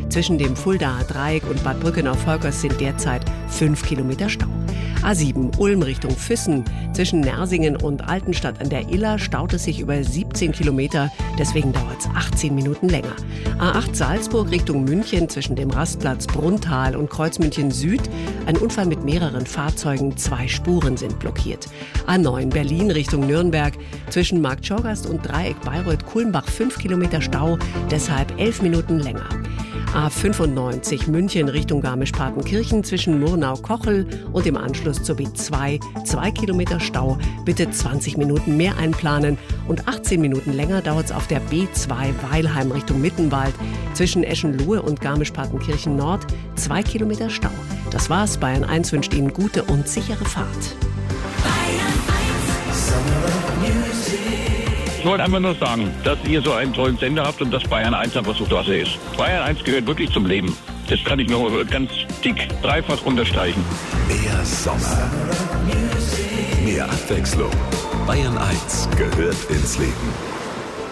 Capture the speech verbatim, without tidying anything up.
Zwischen dem Fuldaer Dreieck und Bad Brückenau-Volkers sind derzeit fünf Kilometer Stau. A sieben Ulm Richtung Füssen. Zwischen Nersingen und Altenstadt an der Iller staut es sich über siebzehn Kilometer. Deswegen dauert es achtzehn Minuten länger. A acht Salzburg Richtung München zwischen dem Rastplatz Brunnthal und Kreuzmünchen Süd. Ein Unfall mit mehreren Fahrzeugen. Zwei Spuren sind blockiert. A neun Berlin Richtung Nürnberg. Zwischen Marktschorgast und Dreieck Bayreuth-Kulmbach fünf Kilometer Stau. Deshalb elf Minuten länger. A fünfundneunzig München Richtung Garmisch-Partenkirchen zwischen Murnau-Kochel und im Anschluss zur B zwei. Zwei Kilometer Stau. Bitte zwanzig Minuten mehr einplanen. Und achtzehn Minuten länger dauert es auf der B zwei Weilheim Richtung Mittenwald. Zwischen Eschenlohe und Garmisch-Partenkirchen Nord. Zwei Kilometer Stau. Das war's. Bayern eins wünscht Ihnen gute und sichere Fahrt. Ich wollte einfach nur sagen, dass ihr so einen tollen Sender habt und dass Bayern eins einfach so klasse ist. Bayern eins gehört wirklich zum Leben. Das kann ich nur ganz dick dreifach unterstreichen. Mehr Sommer. Mehr Abwechslung. Bayern eins gehört ins Leben.